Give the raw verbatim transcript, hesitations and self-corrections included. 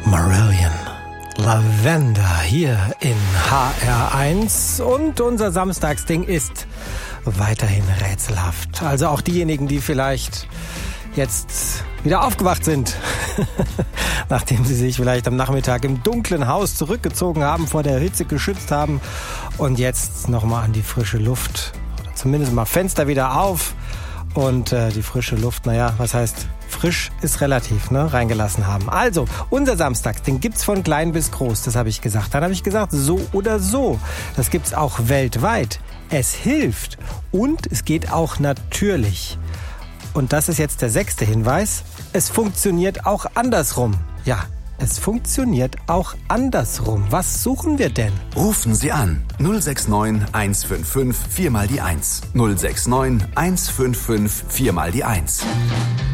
Marillion Lavender hier in H R eins und unser Samstagsding ist weiterhin rätselhaft. Also auch diejenigen, die vielleicht jetzt wieder aufgewacht sind, nachdem sie sich vielleicht am Nachmittag im dunklen Haus zurückgezogen haben, vor der Hitze geschützt haben und jetzt nochmal an die frische Luft oder zumindest mal Fenster wieder auf und äh, die frische Luft, naja, was heißt frisch ist relativ, ne, reingelassen haben. Also, unser Samstagsding gibt's von klein bis groß, das habe ich gesagt. Dann habe ich gesagt, so oder so. Das gibt's auch weltweit. Es hilft und es geht auch natürlich. Und das ist jetzt der sechste Hinweis. Es funktioniert auch andersrum. Ja, es funktioniert auch andersrum. Was suchen wir denn? Rufen Sie an. null sechs neun eins fünf fünf vier mal die eins. null sechs neun eins fünf fünf vier mal die eins.